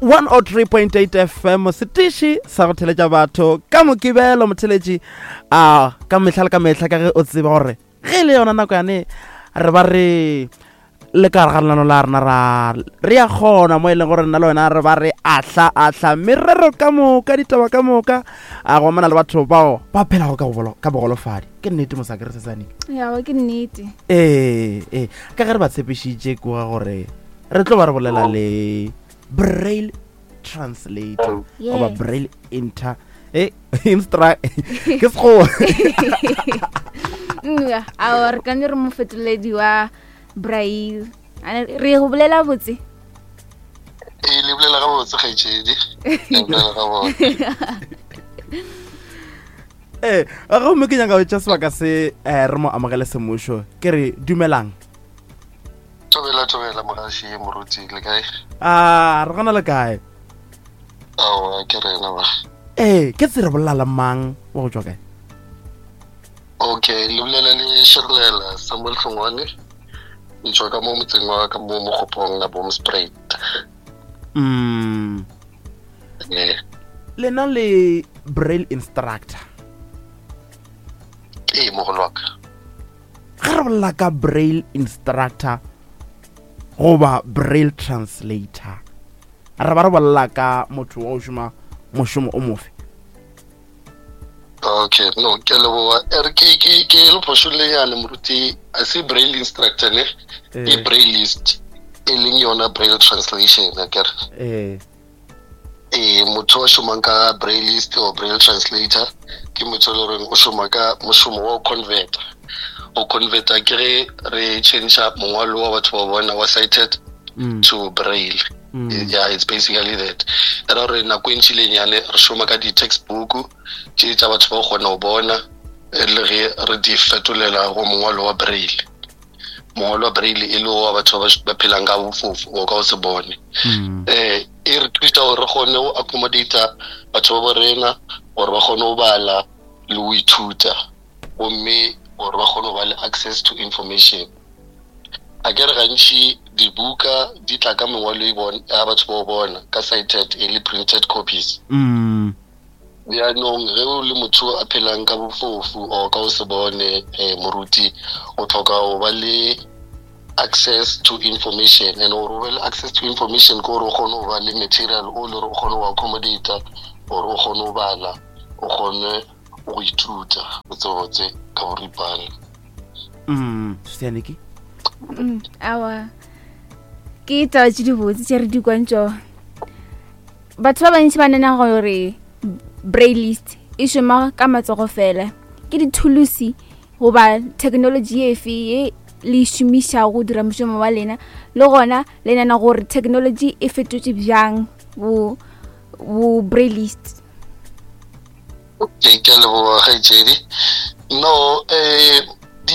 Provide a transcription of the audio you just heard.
103.8 FM setiši sa go theletša batho ka mokibelo motheletši ka mehla le ka mehla ka ge o tseba gore ge le yona nako yane re ba re le ka re ganelano la rena re ya kgona mo e leng gore nna le wena re ba re ahla merero ka moka ditaba ka moka go mana le batho bao ba phelago ka bogolofadi ke nnete mosakere sesane ya ke nnete ka ge re ba tshepišitše koga gore re tlo ba re bolela le braille translator oba braille ke sekgowa a re ka re mo fetoledi wa braille re go bolela botse le bolela ga botse kgaitšedi le bolela ga botse a go mo ke nyaka go tša sebaka se re mo amogele semušo ke re dumelang Tobela mogaši moruti le kae re gona le kae aowa ke rena ba ke tsere bolela mang wa go tšwa kae okay le bolela le Shirlela Samuel Hlongwane le tšwa ka mo motseng wa ka mo mogopong la Boomspruit lena le braille instructor mogolo wa ka ga re bolela ka braille instructor goba braille translator re ba re bolela ka motho wa o šoma mošomo o mofe okay no ke leboa ke le phošolenyane moruti a se braille instructor ne e brailleist e leng yona braille translation akere motho wa šomang ka brailleist o braille translator ke motho le reng o šoma ka mošomo wa o converta ke re change up mongwalo wa batho ba bona wa sighted to braille yeah it's basically that re nako ntšhilenyane re šoma ka di-textbook tše tša batho ba kgona go bona le ge re di fetolela go mongwalo wa braille e le wa batho ba phelang ka bofofu o ka o se bone e re thusa gore re kgone go accommodata batho ba borena gore ba kgone go bala le go ithuta gomme gore ba kgone go ba le access to information a ke re gantši dibuka di tla ka mengwalo ya batho ba bona ka cited e le printed copies yaanong ge o le motho a phelang ka bofofu o ka o se bone moruti o tlhoka go ba le access to information and gore o be le access to information ke gore o kgone go ba le material o le gore o kgone go accommodata gore o kgone go bala o kgone go ithuta botsebotse ka boripana Sianiki awa ke taba tše di botse tše re di kwantšo batho ba bantši ba nena gore brailleist e šoma ka matsogo fela ke dithulusi goba technology efe ye le šomiša go dira mošomo wa lena le gona le nana gore technology e fetotše bjang bo brailleist ke leboa kgaitšedi no